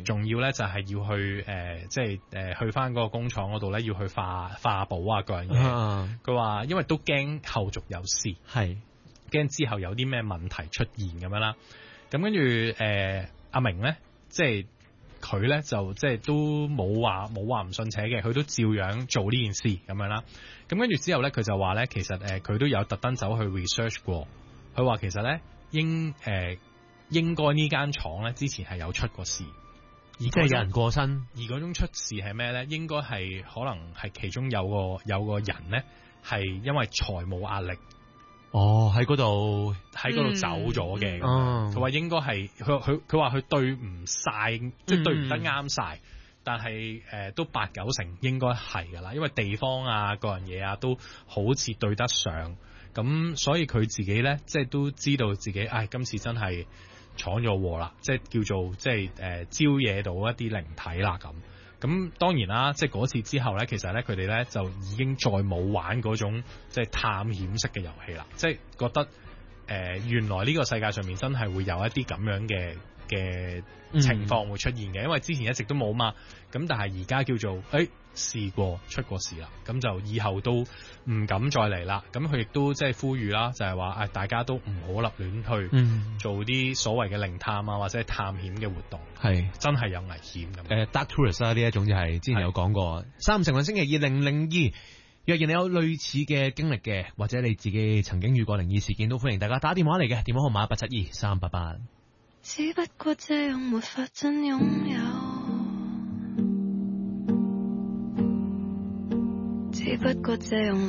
仲要咧就係要去即係去翻嗰個工廠嗰度咧要去化寶啊各樣嘢。佢話因為都驚後續有事，係驚之後有啲咩問題出現咁樣啦。咁跟住阿明咧，即係佢咧就即係都冇話唔信邪嘅，佢都照樣做呢件事咁樣啦。咁跟住之後咧，佢就話咧，其實佢都有特登走去 research 過，佢話其實咧應該呢間廠咧之前係有出過事，而即係有人過身，而嗰種出事係咩咧？應該係可能係其中有個人咧係因為財務壓力。喺嗰度走咗嘅，佢話應該係佢話佢對唔晒，即係對唔得啱晒，但係都8-9成應該係噶啦，因為地方啊各樣嘢啊都好似對得上，咁所以佢自己咧即係都知道自己，今次真係闖咗禍啦，即係叫做即係招惹到一啲靈體啦咁。咁當然啦，即係嗰次之後咧，其實咧佢哋咧就已經再冇玩嗰種即係探險式嘅遊戲啦，即係覺得原來呢個世界上面真係會有一啲咁樣嘅情況會出現嘅，因為之前一直都冇嘛，咁但係而家叫做試過出過事啦，咁就以後都唔敢再嚟啦。咁佢亦都即係呼籲啦，就係話大家都唔好立亂去做啲所謂嘅靈探啊，或者係探險嘅活動，係真係有危險咁。 Dark Tourist 啦，呢一種就係之前有講過。3成運星期2002，若然你有類似嘅經歷嘅，或者你自己曾經遇過靈異事件，都歡迎大家打電話嚟嘅，電話號碼872-388。 只不過這樣沒法真擁有，只不過這樣